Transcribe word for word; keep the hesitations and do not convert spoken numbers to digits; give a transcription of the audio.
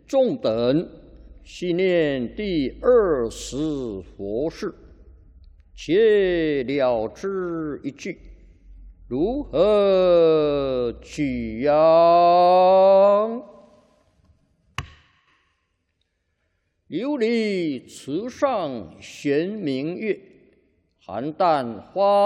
众等细念第二十佛事，且了之一句，如何取样？琉璃池上悬明月，寒淡花。